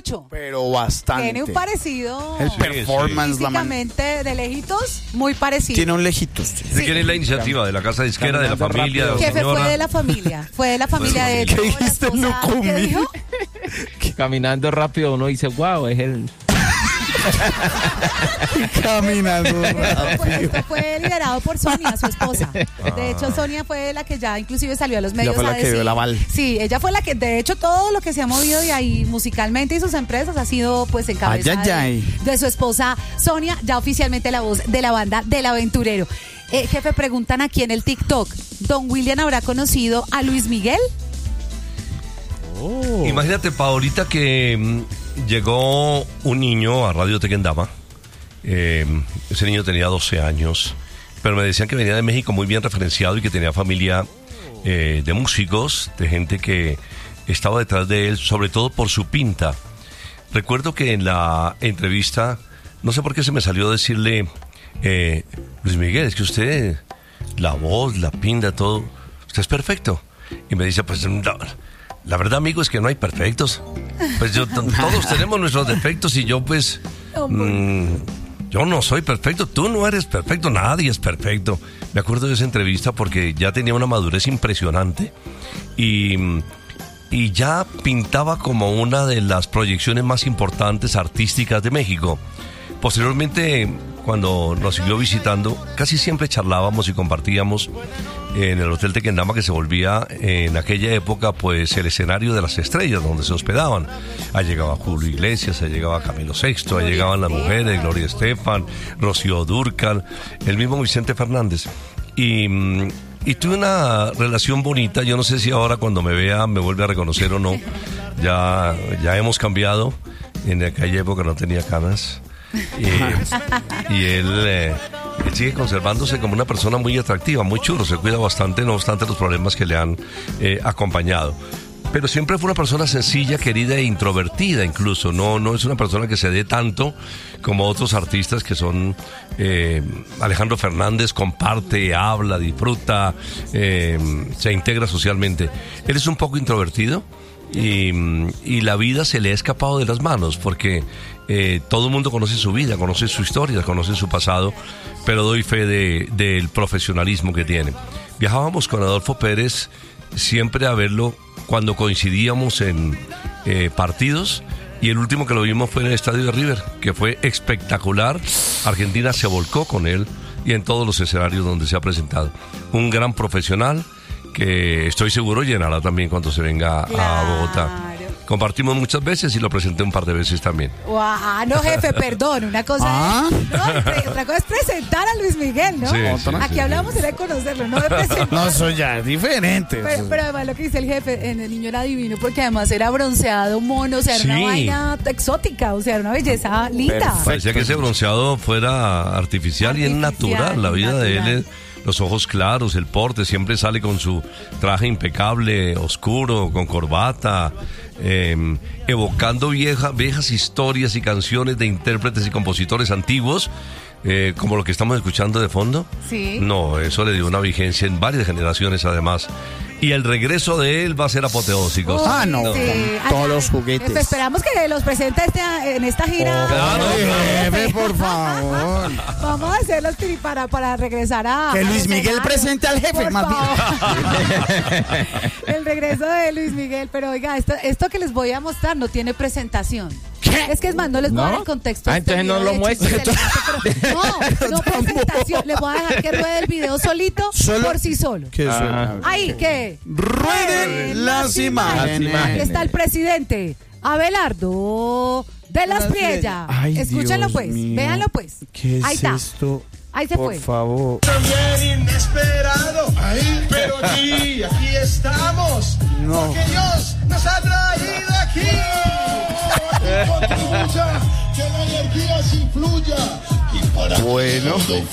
mucho. Pero bastante. Tiene un parecido. El performance, la físicamente, de lejitos, muy parecido. Tiene un lejitos. ¿De quién es la iniciativa? ¿De la casa disquera, de la familia, de la Jefe, señora? fue de la familia. Fue de la familia de ¿Qué dijiste, Lucumí? ¿Qué dijo? Caminando rápido uno dice, wow, es el... Caminando rápido. Esto fue liderado por Sonia, su esposa. De hecho, Sonia fue la que ya inclusive salió a los medios fue la a que decir. dio el aval. Sí, ella fue la que, de hecho, todo lo que se ha movido de ahí musicalmente y sus empresas ha sido pues en cabeza de su esposa Sonia, ya oficialmente la voz de la banda del Aventurero. Jefe, preguntan aquí en el TikTok, ¿Don William habrá conocido a Luis Miguel? Imagínate, Paolita, que llegó un niño a Radio Tequendama. Ese niño tenía 12 años, pero me decían que venía de México muy bien referenciado y que tenía familia de músicos, de gente que estaba detrás de él, sobre todo por su pinta. Recuerdo que en la entrevista, no sé por qué se me salió decirle, Luis Miguel, es que usted, la voz, la pinta, todo, usted es perfecto. Y me dice, pues la verdad, amigo, es que no hay perfectos. Pues todos tenemos nuestros defectos y yo pues... yo no soy perfecto, tú no eres perfecto, nadie es perfecto. Me acuerdo de esa entrevista porque ya tenía una madurez impresionante y ya pintaba como una de las proyecciones más importantes artísticas de México. Posteriormente, cuando nos siguió visitando, casi siempre charlábamos y compartíamos en el Hotel Tequendama, que se volvía en aquella época pues el escenario de las estrellas donde se hospedaban. Ahí llegaba Julio Iglesias, ahí llegaba Camilo VI, ahí llegaban las mujeres, Gloria Estefan, Rocío Dúrcal, el mismo Vicente Fernández. Y tuve una relación bonita. Yo no sé si ahora cuando me vea me vuelve a reconocer o no. Ya hemos cambiado. En aquella época no tenía canas. Y él sigue conservándose como una persona muy atractiva, muy chulo, se cuida bastante, no obstante los problemas que le han acompañado. Pero siempre fue una persona sencilla, querida e introvertida incluso. No es una persona que se dé tanto como otros artistas que son... Alejandro Fernández comparte, habla, disfruta, se integra socialmente. Él es un poco introvertido y la vida se le ha escapado de las manos porque todo el mundo conoce su vida, conoce su historia, conoce su pasado, pero doy fe del profesionalismo que tiene. Viajábamos con Adolfo Pérez siempre a verlo cuando coincidíamos en partidos, y el último que lo vimos fue en el estadio de River, que fue espectacular. Argentina se volcó con él y en todos los escenarios donde se ha presentado. Un gran profesional que estoy seguro llenará también cuando se venga a Bogotá. Compartimos muchas veces y lo presenté un par de veces también. No, jefe, perdón. Una cosa otra cosa es presentar a Luis Miguel, ¿no? Sí, aquí hablamos de conocerlo, no de presentar. No, eso ya es diferente. Pero además lo que dice el jefe, en el niño era divino porque además era bronceado, mono, o sea, era una vaina exótica, o sea, era una belleza linda. Perfecto. Parecía que ese bronceado fuera artificial y es natural. La vida de él es... Los ojos claros, el porte, siempre sale con su traje impecable, oscuro, con corbata, evocando viejas historias y canciones de intérpretes y compositores antiguos, como lo que estamos escuchando de fondo. Sí. No, eso le dio una vigencia en varias generaciones además. Y el regreso de él va a ser apoteósico. Sí. Con todos los juguetes. Esperamos que los presente en esta gira. Claro, jefe, por favor. Vamos a hacer los para regresar a... Que Luis Miguel presente al jefe, por más bien. El regreso de Luis Miguel. Pero oiga, esto que les voy a mostrar no tiene presentación. ¿Qué? Es que es más, no les voy a dar el contexto. Entonces no lo muestre. No presentación. Les voy a dejar que ruede el video solito, por sí solo. ¿Qué suena? Ahí, ¿qué? Rueden las imágenes. Aquí está el presidente Abelardo de las Priella. Escúchenlo Dios pues, mío. véanlo pues. ¿Qué Ahí es está. esto? Ahí se fue. Por favor. También inesperado, pero aquí estamos. No. Porque Dios nos ha traído aquí. Contribuya, que la energía se influya. Y para Bueno.